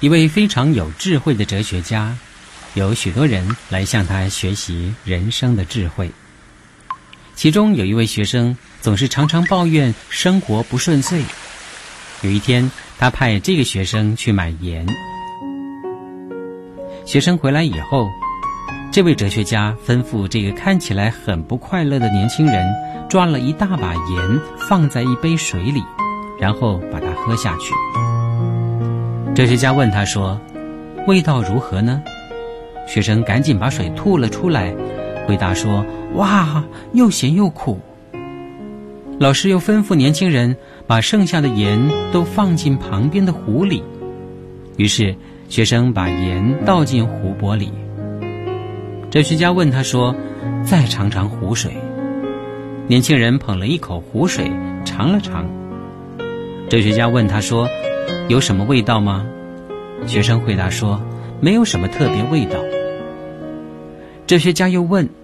一位非常有智慧的哲学家，有许多人来向他学习人生的智慧。其中有一位学生总是常常抱怨生活不顺遂。有一天，他派这个学生去买盐。学生回来以后，这位哲学家吩咐这个看起来很不快乐的年轻人抓了一大把盐放在一杯水里，然后把它喝下去。哲学家问他说：“味道如何呢？”学生赶紧把水吐了出来，回答说：“哇，又咸又苦。”老师又吩咐年轻人把剩下的盐都放进旁边的湖里。于是学生把盐倒进湖泊里。哲学家问他说：“再尝尝湖水。”年轻人捧了一口湖水尝了尝。哲学家问他说：“有什么味道吗？”学生回答说：“没有什么特别味道。”哲学家又问：“